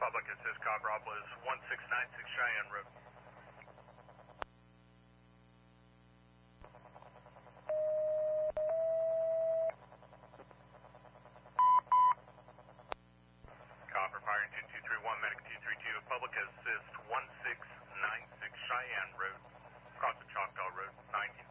Public Assist Cobb Bravo is 1696 Cheyenne Road. Copper firing 2231, Medic 232, Public Assist 1696 Cheyenne Road, across the Choctaw Road, 19.